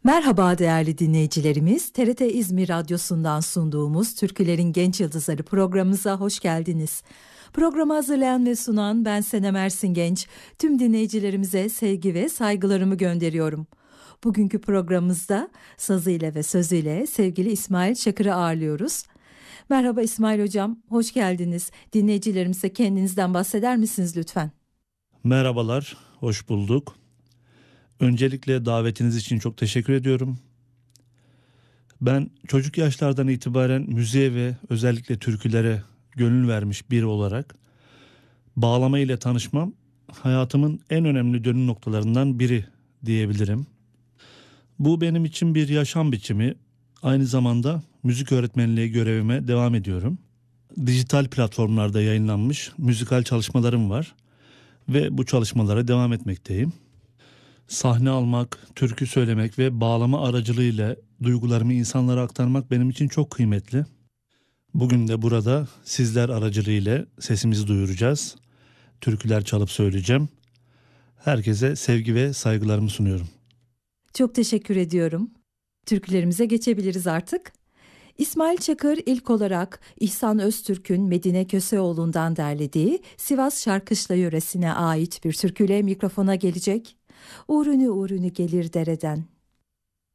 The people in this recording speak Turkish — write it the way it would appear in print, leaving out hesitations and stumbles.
Merhaba değerli dinleyicilerimiz, TRT İzmir Radyosu'ndan sunduğumuz Türkülerin Genç Yıldızları programımıza hoş geldiniz. Programı hazırlayan ve sunan ben Senem Ersin Genç, tüm dinleyicilerimize sevgi ve saygılarımı gönderiyorum. Bugünkü programımızda sazıyla ve sözüyle sevgili İsmail Çakır'ı ağırlıyoruz. Merhaba İsmail Hocam, hoş geldiniz. Dinleyicilerimize kendinizden bahseder misiniz lütfen? Merhabalar, hoş bulduk. Öncelikle davetiniz için çok teşekkür ediyorum. Ben çocuk yaşlardan itibaren müziğe ve özellikle türkülere gönül vermiş biri olarak bağlama ile tanışmam hayatımın en önemli dönüm noktalarından biri diyebilirim. Bu benim için bir yaşam biçimi. Aynı zamanda müzik öğretmenliği görevime devam ediyorum. Dijital platformlarda yayınlanmış müzikal çalışmalarım var ve bu çalışmalara devam etmekteyim. Sahne almak, türkü söylemek ve bağlama aracılığıyla duygularımı insanlara aktarmak benim için çok kıymetli. Bugün de burada sizler aracılığıyla sesimizi duyuracağız. Türküler çalıp söyleyeceğim. Herkese sevgi ve saygılarımı sunuyorum. Çok teşekkür ediyorum. Türkülerimize geçebiliriz artık. İsmail Çakır ilk olarak İhsan Öztürk'ün Medine Köseoğlu'ndan derlediği Sivas Şarkışla yöresine ait bir türküyle mikrofona gelecek. Uğrunu uğrunu gelir dereden.